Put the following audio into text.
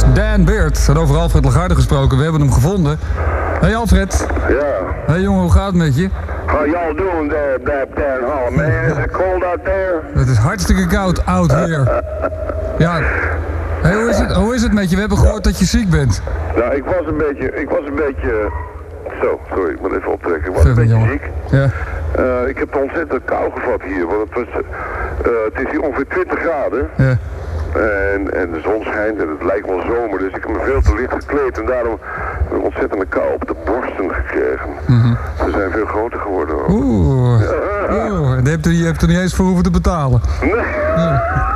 was Dan Beard. En over Alfred Lagarde gesproken, we hebben hem gevonden. Hey Alfred. Ja. Hey jongen, hoe gaat het met je? How y'all doing there in Holland, man? Is it cold out there? Het is hartstikke koud, out here. Ja. Hey, hoe is het met je? We hebben gehoord dat je ziek bent. Nou, ik was een beetje... Zo, sorry, ik moet even optrekken. Ik was een beetje ziek. Ja. Ik heb het ontzettend kou gevat hier, want het is hier ongeveer 20 graden. Ja. En de zon schijnt en het lijkt wel zomer, dus ik heb me veel te licht gekleed en daarom heb ik ontzettend kou op de borsten gekregen. Ze zijn veel groter geworden. Oeh. Je hebt er niet eens voor hoeven te betalen. Nee.